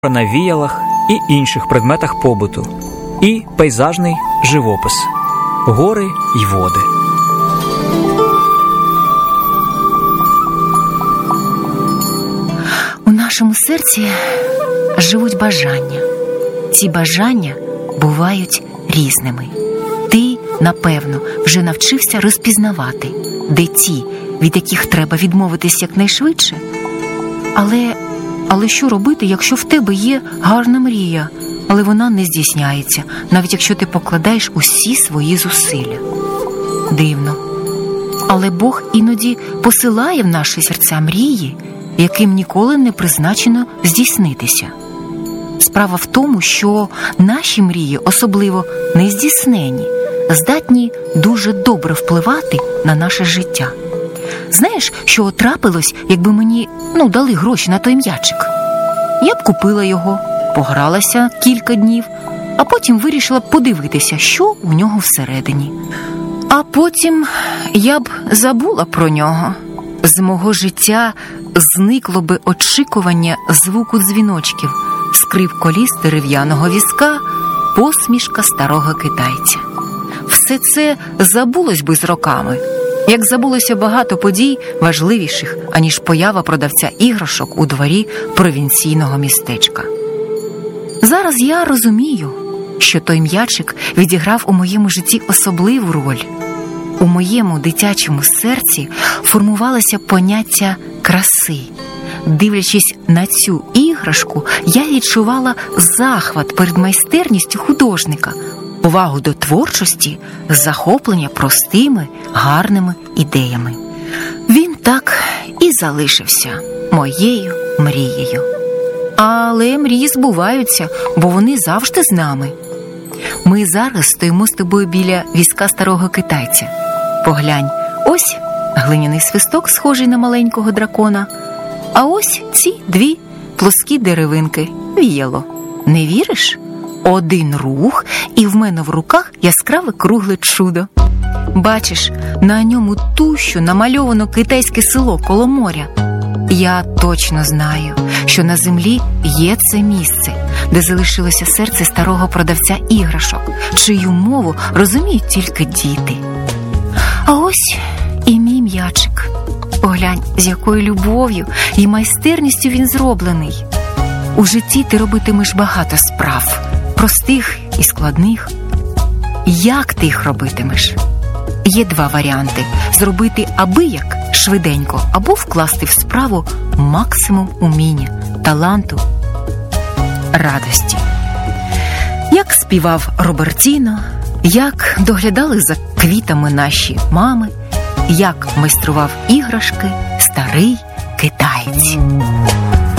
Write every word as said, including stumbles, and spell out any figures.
на віялах і інших предметах побуту, і пейзажний живопис, гори й води. У нашому серці живуть бажання. Ці бажання бувають різними. Ти, напевно, вже навчився розпізнавати, де ті, від яких треба відмовитись якнайшвидше. Але, але що робити, якщо в тебе є гарна мрія, але вона не здійсняється, навіть якщо ти покладаєш усі свої зусилля? Дивно. Але Бог іноді посилає в наші серця мрії, яким ніколи не призначено здійснитися. Справа в тому, що наші мрії, особливо нездійснені, здатні дуже добре впливати на наше життя. Знаєш, що трапилось, якби мені, ну, дали гроші на той м'ячик? Я б купила його, погралася кілька днів, а потім вирішила б подивитися, що у нього всередині. А потім я б забула про нього. З мого життя зникло би очікування звуку дзвіночків, скрип коліс дерев'яного візка, посмішка старого китайця. Все це забулось би з роками, як забулося багато подій важливіших, аніж поява продавця іграшок у дворі провінційного містечка. Зараз я розумію, що той м'ячик відіграв у моєму житті особливу роль. У моєму дитячому серці формувалося поняття краси. Дивлячись на цю іграшку, я відчувала захват перед майстерністю художника, повагу до творчості, захоплення простими, гарними ідеями. Він так і залишився моєю мрією. Але мрії збуваються, бо вони завжди з нами. Ми зараз стоїмо з тобою біля візка старого китайця. Поглянь, ось глиняний свисток, схожий на маленького дракона, а ось ці дві плоскі деревинки – віяло. Не віриш? Один рух, і в мене в руках яскраве кругле чудо. Бачиш, на ньому тущу намальовано китайське село коло моря. Я точно знаю, що на землі є це місце, де залишилося серце старого продавця іграшок, чию мову розуміють тільки діти. А ось і мій м'ячик. Поглянь, з якою любов'ю і майстерністю він зроблений. У житті ти робитимеш багато справ, простих і складних. Як ти їх робитимеш? Є два варіанти – зробити абияк, швиденько, або вкласти в справу максимум уміння, таланту, радості. Як співав Робертіно, як доглядали за квітами наші мами, як майстрував іграшки старий китаєць.